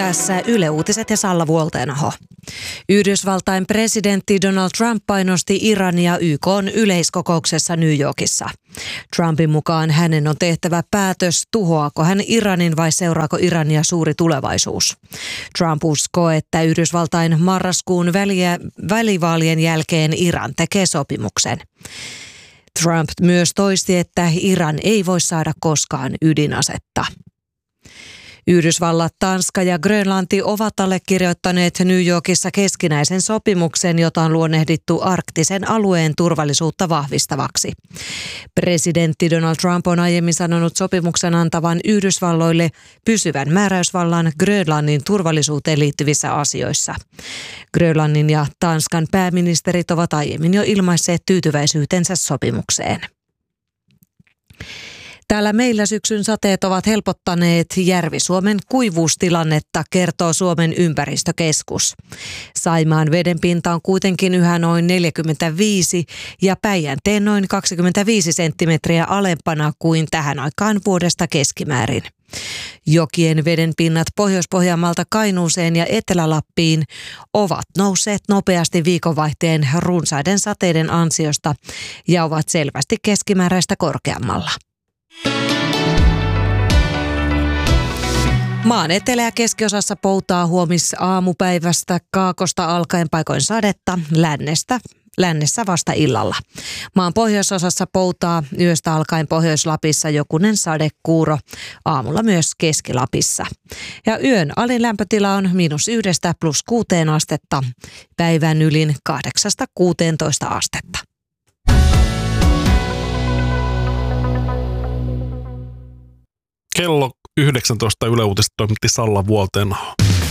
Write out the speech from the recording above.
Tässä Yle Uutiset ja Salla Vuolteenoho. Yhdysvaltain presidentti Donald Trump painosti Irania YK:n yleiskokouksessa New Yorkissa. Trumpin mukaan hänen on tehtävä päätös, tuhoaako hän Iranin vai seuraako Irania suuri tulevaisuus. Trump uskoo, että Yhdysvaltain marraskuun välivaalien jälkeen Iran tekee sopimuksen. Trump myös toisti, että Iran ei voi saada koskaan ydinasetta. Yhdysvallat, Tanska ja Grönlanti ovat allekirjoittaneet New Yorkissa keskinäisen sopimuksen, jota on luonnehdittu arktisen alueen turvallisuutta vahvistavaksi. Presidentti Donald Trump on aiemmin sanonut sopimuksen antavan Yhdysvalloille pysyvän määräysvallan Grönlannin turvallisuuteen liittyvissä asioissa. Grönlannin ja Tanskan pääministerit ovat aiemmin jo ilmaisseet tyytyväisyytensä sopimukseen. Täällä meillä syksyn sateet ovat helpottaneet Järvi-Suomen kuivuustilannetta, kertoo Suomen ympäristökeskus. Saimaan vedenpinta on kuitenkin yhä noin 45 ja Päijänteen noin 25 senttimetriä alempana kuin tähän aikaan vuodesta keskimäärin. Jokien vedenpinnat Pohjois-Pohjanmaalta Kainuuseen ja Etelä-Lappiin ovat nousseet nopeasti viikonvaihteen runsaiden sateiden ansiosta ja ovat selvästi keskimääräistä korkeammalla. Maan etelä- ja keskiosassa poutaa aamupäivästä kaakosta alkaen paikoin sadetta, lännessä vasta illalla. Maan pohjoisosassa poutaa yöstä alkaen Pohjois-Lapissa jokunen sadekuuro, aamulla myös Keski-Lapissa. Ja yön alin lämpötila on -1 +6 astetta, päivän ylin 8–16 astetta. Kello 19 Yle Uutiset toimitti Salla Vuolteenoho.